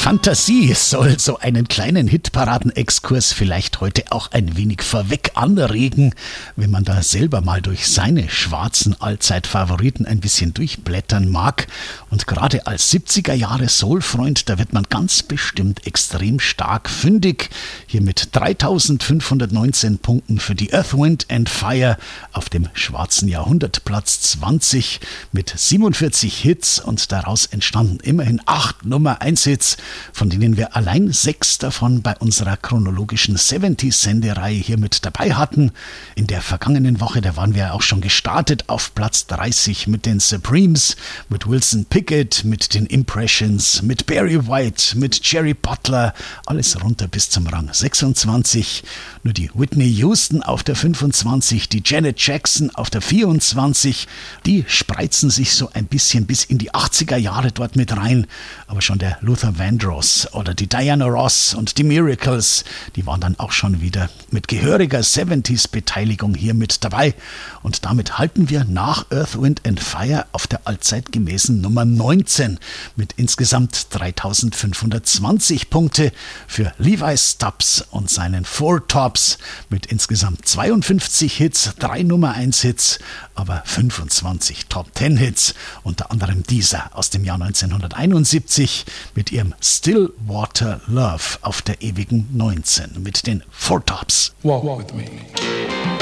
Fantasie soll so einen kleinen Hitparaden-Exkurs vielleicht heute auch ein wenig vorweg anregen, wenn man da selber mal durch seine schwarzen Allzeitfavoriten ein bisschen durchblättern mag. Und gerade als 70er-Jahre-Soul-Freund, da wird man ganz bestimmt extrem stark fündig. Hier mit 3519 Punkten für die Earth, Wind and Fire auf dem schwarzen Jahrhundert Platz 20 mit 47 Hits und daraus entstanden immerhin 8 Nummer-1-Hits, von denen wir allein 6 davon bei unserer chronologischen 70s-Sendereihe hier mit dabei hatten. In der vergangenen Woche, da waren wir auch schon gestartet auf Platz 30 mit den Supremes, mit Wilson Pickett, mit den Impressions, mit Barry White, mit Jerry Butler, alles runter bis zum Rang 26. Nur die Whitney Houston auf der 25, die Janet Jackson auf der 24, die spreizen sich so ein bisschen bis in die 80er Jahre dort mit rein, aber schon der Luther Vandross oder die Diana Ross und die Miracles, die waren dann auch schon wieder mit gehöriger 70s-Beteiligung hier mit dabei. Und damit halten wir nach Earth, Wind and Fire auf der allzeitgemäßen Nummer 19 mit insgesamt 3520 Punkte für Levi Stubbs und seinen Four Tops mit insgesamt 52 Hits, 3 Nummer-1-Hits, aber 25 Top-10-Hits, unter anderem dieser aus dem Jahr 1971 mit ihrem Stillwater Love auf der ewigen 19 mit den Four Tops. Walk with me.